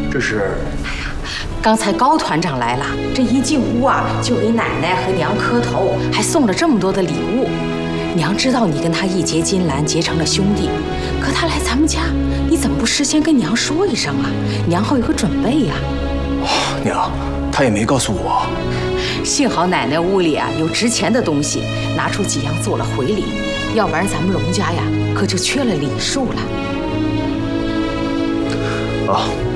这是？ 刚才高团长来了，这一进屋啊，就给奶奶和娘磕头，还送了这么多的礼物。娘知道你跟他义结金兰，结成了兄弟，可他来咱们家，你怎么不事先跟娘说一声啊？娘好有个准备呀。 娘，他也没告诉我。 幸好奶奶屋里啊有值钱的东西，拿出几样做了回礼，要不然咱们荣家呀可就缺了礼数了。 啊。